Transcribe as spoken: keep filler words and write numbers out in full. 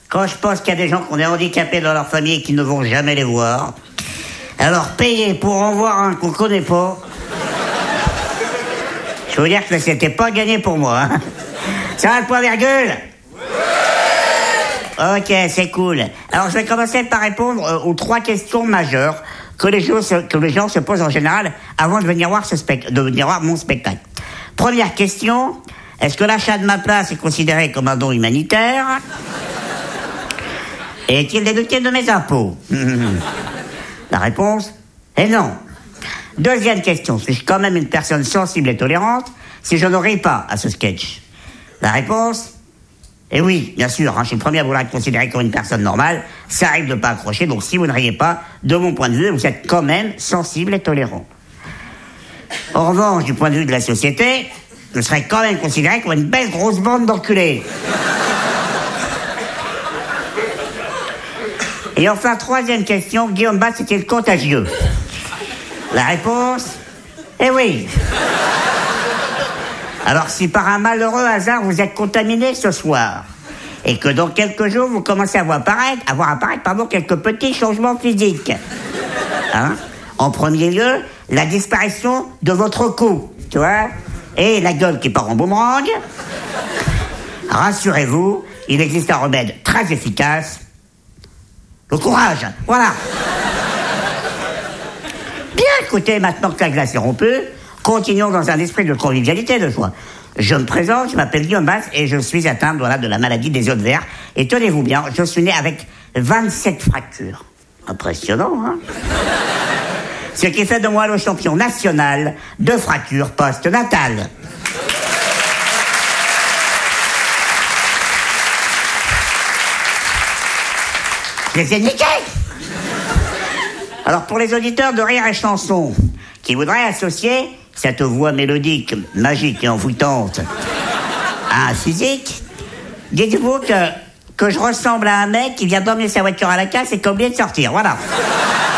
quand je pense qu'il y a des gens qui ont des handicapés dans leur famille et qui ne vont jamais les voir, alors payer pour en voir un qu'on connaît pas, je veux dire que c'était pas gagné pour moi. Hein. Ça va le point virgule? Ok, c'est cool. Alors je vais commencer par répondre euh, aux trois questions majeures que les, gens se, que les gens se posent en général avant de venir voir, ce spect- de venir voir mon spectacle. Première question, est-ce que l'achat de ma place est considéré comme un don humanitaire? Et est-il déductible de mes impôts? La réponse est non. Deuxième question, suis-je quand même une personne sensible et tolérante si je ne ris pas à ce sketch? La réponse est oui, bien sûr, hein, je suis le premier à vouloir être considéré comme une personne normale, ça arrive de ne pas accrocher, donc si vous ne riez pas, de mon point de vue, vous êtes quand même sensible et tolérant. En revanche, du point de vue de la société, je serais quand même considéré comme une belle grosse bande d'enculés. Et enfin, troisième question, Guillaume Batz est-il contagieux? La réponse est oui. Alors si par un malheureux hasard vous êtes contaminé ce soir, et que dans quelques jours vous commencez à voir apparaître, à voir apparaître pardon, quelques petits changements physiques, hein? En premier lieu, la disparition de votre cou, tu vois, et la gueule qui part en boomerang, rassurez-vous, il existe un remède très efficace, le courage, voilà. Bien, écoutez, maintenant que la glace est rompue, continuons dans un esprit de convivialité de joie. Je me présente, je m'appelle Guillaume Batz et je suis atteint voilà, de la maladie des yeux de verre. Et tenez-vous bien, je suis né avec vingt-sept fractures. Impressionnant, hein? Ce qui fait de moi le champion national de fractures post-natales. Je les ai niqués! Alors pour les auditeurs de Rire et Chanson qui voudraient associer cette voix mélodique, magique et envoûtante à un physique, dites-vous que, que je ressemble à un mec qui vient d'emmener sa voiture à la casse et qui a oublié de sortir, voilà.